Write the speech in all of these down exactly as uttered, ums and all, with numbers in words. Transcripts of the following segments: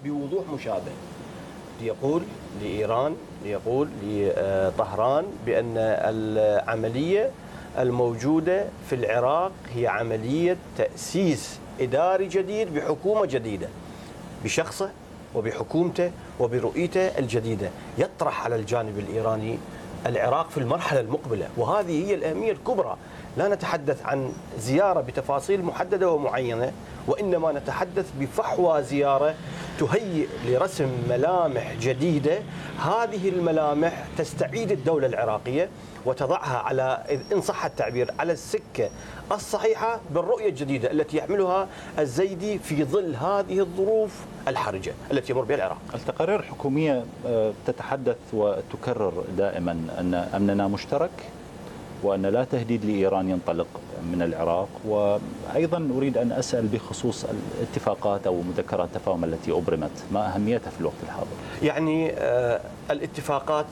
بوضوح مشابه، ليقول لإيران، ليقول لطهران بأن العملية الموجودة في العراق هي عملية تأسيس إداري جديد بحكومة جديدة، بشخصه وبحكومته وبرؤيته الجديدة، يطرح على الجانب الإيراني العراق في المرحلة المقبلة، وهذه هي الأهمية الكبرى. لا نتحدث عن زيارة بتفاصيل محددة ومعينة، وإنما نتحدث بفحوى زيارة تهيئ لرسم ملامح جديدة. هذه الملامح تستعيد الدولة العراقية وتضعها على، إن صح التعبير، على السكة الصحيحة بالرؤية الجديدة التي يحملها الزيدي في ظل هذه الظروف الحرجة التي يمر بها العراق. التقارير الحكومية تتحدث وتكرر دائما أن أمننا مشترك، وأن لا تهديد لإيران ينطلق من العراق. وأيضا أريد أن أسأل بخصوص الاتفاقات أو مذكرات التفاهم التي أبرمت، ما أهميتها في الوقت الحاضر؟ يعني آه الاتفاقات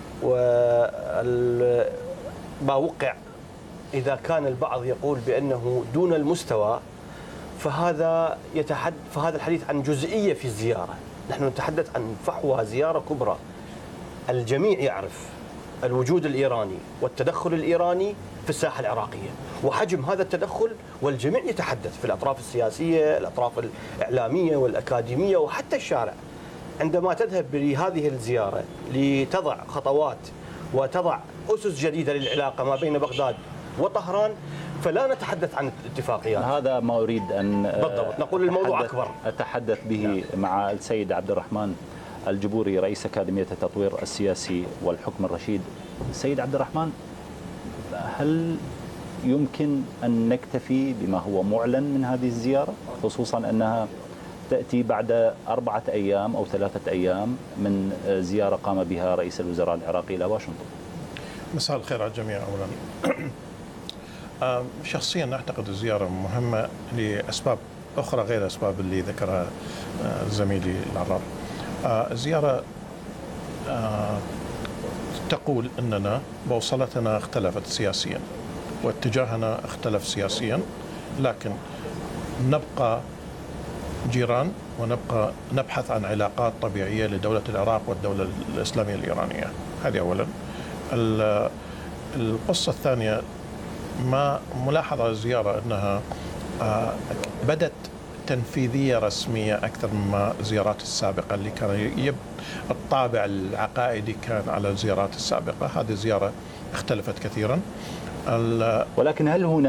وما وقع، إذا كان البعض يقول بأنه دون المستوى، فهذا يتحدث فهذا الحديث عن جزئية في الزيارة. نحن نتحدث عن فحوى زيارة كبرى. الجميع يعرف الوجود الإيراني والتدخل الإيراني في الساحة العراقية وحجم هذا التدخل، والجميع يتحدث في الأطراف السياسية، الأطراف الإعلامية والأكاديمية وحتى الشارع. عندما تذهب بهذه الزيارة لتضع خطوات وتضع أسس جديدة للعلاقة ما بين بغداد وطهران، فلا نتحدث عن اتفاقيات. هذا ما أريد أن بالضبط نقول الموضوع أتحدث أكبر أتحدث به نعم. مع السيد عبد الرحمن الجبوري، رئيس أكاديمية التطوير السياسي والحكم الرشيد. السيد عبد الرحمن، هل يمكن أن نكتفي بما هو معلن من هذه الزيارة، خصوصا أنها تأتي بعد أربعة أيام أو ثلاثة أيام من زيارة قام بها رئيس الوزراء العراقي إلى واشنطن؟ مساء الخير على الجميع. أولا شخصيا أعتقد الزيارة مهمة لأسباب أخرى غير الأسباب اللي ذكرها زميلي العراب. الزيارة تقول أننا بوصلتنا اختلفت سياسيا واتجاهنا اختلف سياسيا، لكن نبقى جيران ونبقى نبحث عن علاقات طبيعية لدولة العراق والدولة الإسلامية الإيرانية. هذه أولا. القصة الثانية، ما ملاحظة على الزيارة أنها بدت تنفيذية رسمية أكثر مما الزيارات السابقة اللي كان يب الطابع العقائدي كان على الزيارات السابقة. هذه الزيارة اختلفت كثيرا. ولكن هل هنا